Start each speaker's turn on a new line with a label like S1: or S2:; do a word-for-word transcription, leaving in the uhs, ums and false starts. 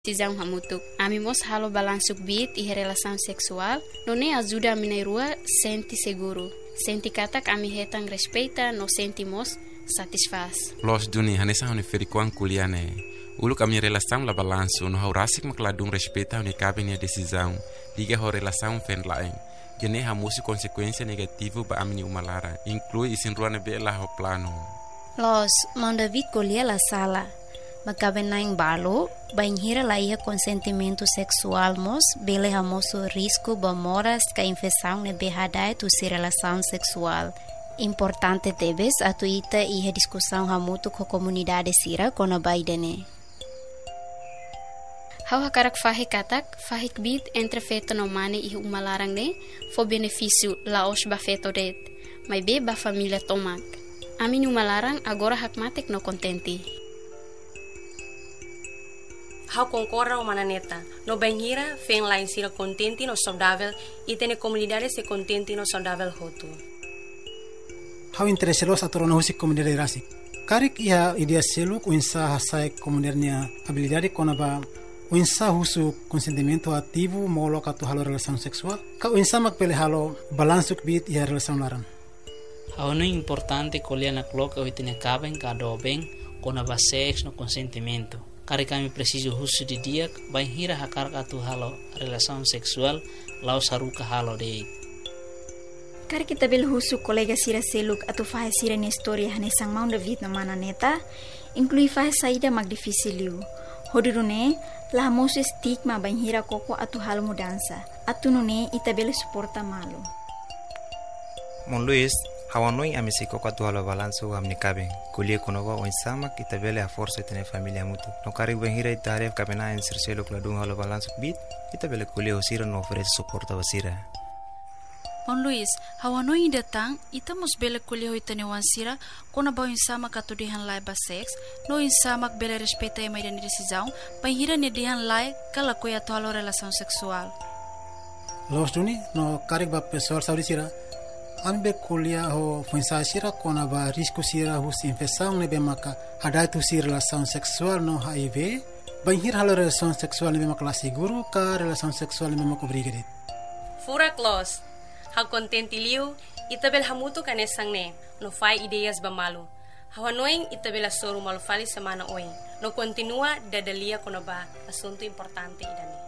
S1: Decisão hamutuk. Amimos halo balansuk bit e relação sexual, não nem ajuda a mineirua sente seguro. Senti katak ami hetang respeita, no sentimos satisfaz.
S2: Los duni hanesa honi ferikuan kuliane. Ulu kami relação la balanço, no haurasik makladung respeita honi cabe nia decisão. Liga ho relação fen laeng. Gene hamusi consequência negativo ba amini umalara. Inclui isin ruane be la ho plano.
S3: Los mandavid colher la sala. Makaben naing balo, banhira la ia consentimento sexual mos, bele hamoso risco ba moras ka infecção ne behadai tu si relação sexual. Importante debes atu ita ia discussão hamutu ko comunidade sira kona baidene.
S1: Hau hakarak fahi katak, fahik bit entre feto no mane e umalarang ne, fo benefício laos ba feto det, mai be ba família tomak. Amin umalarang agora hakmatek no contenti.
S4: Hau concorda o mananeta. No banhira, fen lá insira contente no saudável e tem comunidade se contente no saudável hotu.
S5: Hau interesselos atoro na husik comunidade rasik. Karik ia idea seluk uinsa hasai comunidade habilidade konaba uinsa husu consentimento ativo molo katu halo relação sexual. Ka uinsa makpele halo balansuk bit ia relação laran.
S6: Hau no importante colher na cloca o itine caben cada bem konaba sex no consentimento. Kari kami preciso husu di dia banhira hakar katu halo relação sexual lau saruka halo dei.
S7: Kari kita bel husu kolega sira seluk atu fahe sira ni história hanesang maun David na mana neta inclui fahe saída mag difícil. Hodurune la mosu stigma banhira koko atu halo mudança. Atu nune itabele suporta malu.
S8: Mon Luis hawanoi amisi koko atu halo balanço amni cabe. Kulie konova o insama kita bele a força tene família mutu. No cari banhira itaref cabena en sercelo cladung halo balanço bit. Kita bele kulie osira no oferece suporta vasira.
S9: Mon Luis, hawanoi datang ita mos bele kulie hoitane wansira kona bau insama katu dihan lai ba sex, no insama bele respeita e mai dan decisão, banhira ne dihan lai kala kuya to halo relação sexual.
S5: Los duni no cari ba pessoal saudi sira. Ambe kulia ho funsa sira kona ba risco sira hus infecção ne bemaka ada tu si relação sexual no H I V banhir halo relação sexual ne bemaka la seguro ka relação sexual ne bemaka obrigado.
S4: Fura close. Ha contenti liu itabel hamutu kanesang ne no fai ideias ba malu. Hawanoing itabela soru malu fali semana oing. No continua dadalia kono ba asunto importante idani.